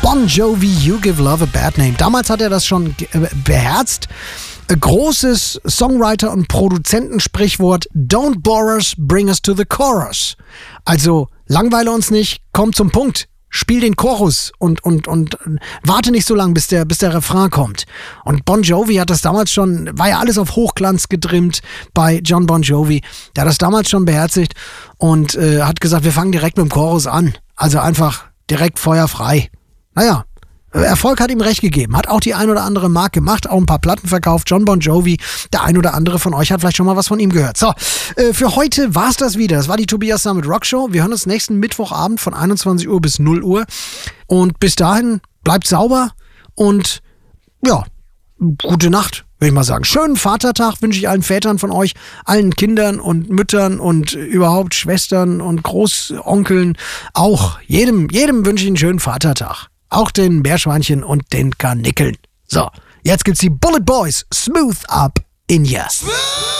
Bon Jovi, You Give Love a Bad Name. Damals hat er das schon beherzt. Großes Songwriter- und Produzentensprichwort: Don't bore us, bring us to the chorus. Also langweile uns nicht, komm zum Punkt. Spiel den Chorus und warte nicht so lang, bis der Refrain kommt. Und Bon Jovi hat das damals schon, war ja alles auf Hochglanz getrimmt bei John Bon Jovi. Der hat das damals schon beherzigt und hat gesagt, wir fangen direkt mit dem Chorus an. Also einfach direkt feuerfrei. Naja, Erfolg hat ihm recht gegeben. Hat auch die ein oder andere Mark gemacht, auch ein paar Platten verkauft. John Bon Jovi, der ein oder andere von euch hat vielleicht schon mal was von ihm gehört. So, für heute war's das wieder. Das war die Tobias Sammet Rockshow. Wir hören uns nächsten Mittwochabend von 21 Uhr bis 0 Uhr. Und bis dahin, bleibt sauber und ja, gute Nacht, würde ich mal sagen. Schönen Vatertag wünsche ich allen Vätern von euch, allen Kindern und Müttern und überhaupt Schwestern und Großonkeln. Auch jedem wünsche ich einen schönen Vatertag. Auch den Meerschweinchen und den Karnickeln. So, jetzt gibt's die Bullet Boys. Smooth Up in Yes.